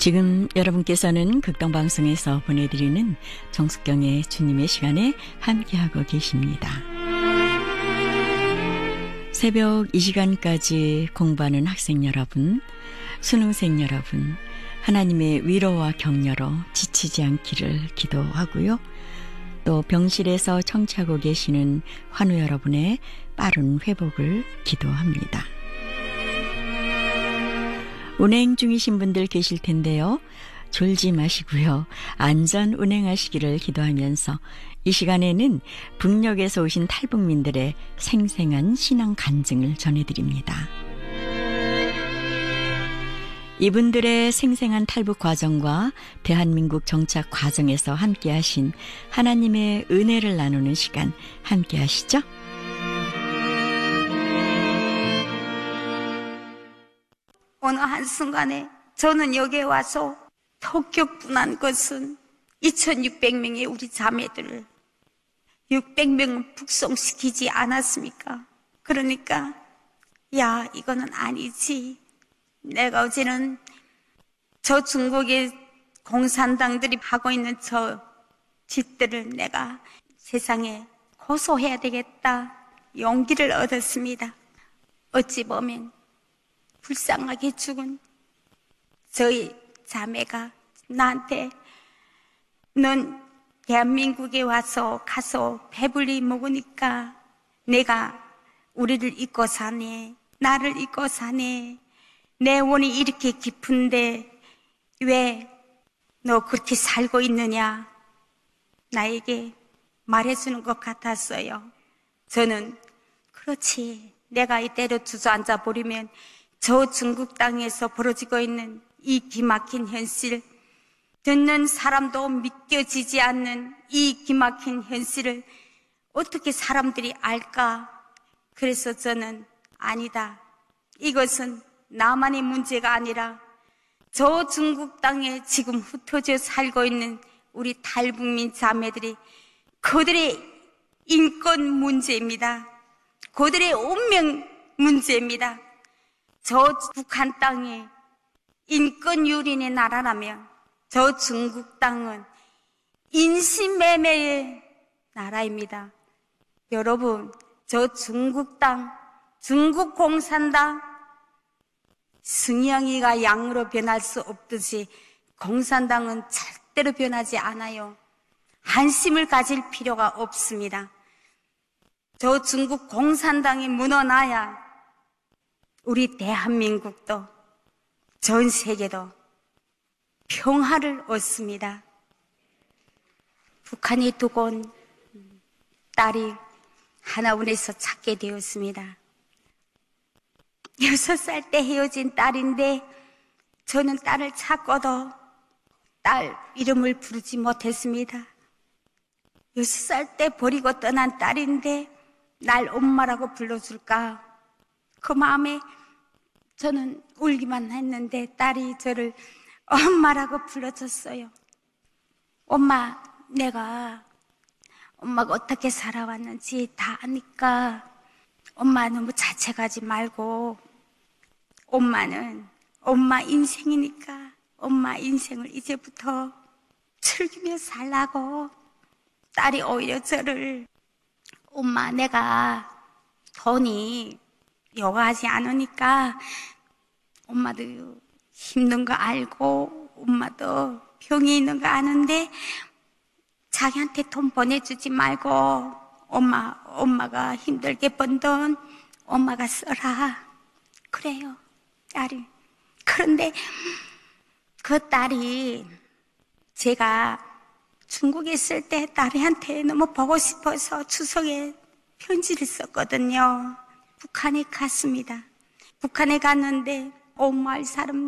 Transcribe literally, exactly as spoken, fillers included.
지금 여러분께서는 극동방송에서 보내드리는 정숙경의 주님의 시간에 함께하고 계십니다. 새벽 이 시간까지 공부하는 학생 여러분, 수능생 여러분, 하나님의 위로와 격려로 지치지 않기를 기도하고요. 또 병실에서 청취하고 계시는 환우 여러분의 빠른 회복을 기도합니다. 운행 중이신 분들 계실 텐데요. 졸지 마시고요. 안전 운행하시기를 기도하면서 이 시간에는 북녘에서 오신 탈북민들의 생생한 신앙 간증을 전해드립니다. 이분들의 생생한 탈북 과정과 대한민국 정착 과정에서 함께하신 하나님의 은혜를 나누는 시간 함께 하시죠. 어느 한순간에 저는 여기에 와서 폭격분한 것은 이천육백 명의 우리 자매들을 육백 명은 북송시키지 않았습니까? 그러니까 야, 이거는 아니지. 내가 어제는 저 중국의 공산당들이 하고 있는 저 짓들을 내가 세상에 고소해야 되겠다. 용기를 얻었습니다. 어찌 보면 불쌍하게 죽은 저희 자매가 나한테 넌 대한민국에 와서 가서 배불리 먹으니까 내가 우리를 잊고 사네, 나를 잊고 사네, 내 원이 이렇게 깊은데 왜 너 그렇게 살고 있느냐 나에게 말해주는 것 같았어요. 저는 그렇지, 내가 이대로 주저앉아 버리면 저 중국 땅에서 벌어지고 있는 이 기막힌 현실, 듣는 사람도 믿겨지지 않는 이 기막힌 현실을 어떻게 사람들이 알까? 그래서 저는 아니다. 이것은 나만의 문제가 아니라 저 중국 땅에 지금 흩어져 살고 있는 우리 탈북민 자매들이 그들의 인권 문제입니다. 그들의 운명 문제입니다. 저 북한 땅이 인권유린의 나라라면 저 중국 땅은 인신매매의 나라입니다. 여러분, 저 중국 땅, 중국 공산당, 승영이가 양으로 변할 수 없듯이 공산당은 절대로 변하지 않아요. 한심을 가질 필요가 없습니다. 저 중국 공산당이 무너나야 우리 대한민국도 전 세계도 평화를 얻습니다. 북한이 두고 온 딸이 하나원에서 찾게 되었습니다. 여섯 살 때 헤어진 딸인데 저는 딸을 찾고도 딸 이름을 부르지 못했습니다. 여섯 살 때 버리고 떠난 딸인데 날 엄마라고 불러줄까? 그 마음에 저는 울기만 했는데 딸이 저를 엄마라고 불러줬어요. 엄마, 내가 엄마가 어떻게 살아왔는지 다 아니까 엄마 너무 자책하지 말고 엄마는 엄마 인생이니까 엄마 인생을 이제부터 즐기며 살라고. 딸이 오히려 저를 엄마, 내가 돈이 요구하지 않으니까 엄마도 힘든 거 알고 엄마도 병이 있는 거 아는데 자기한테 돈 보내주지 말고 엄마, 엄마가 힘들게 번 돈 엄마가 써라. 그래요, 딸이. 그런데 그 딸이 제가 중국에 있을 때 딸한테 너무 보고 싶어서 추석에 편지를 썼거든요. 북한에 갔습니다. 북한에 갔는데 온 마을 사람